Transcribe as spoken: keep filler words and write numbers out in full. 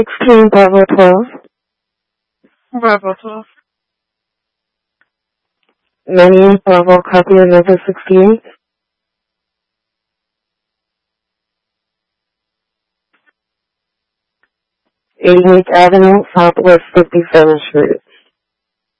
sixteen, Bravo twelve. Bravo twelve. Manny, Bravo, copy of number sixteen. eighty-eighth Avenue, Southwest fifty-seventh Street.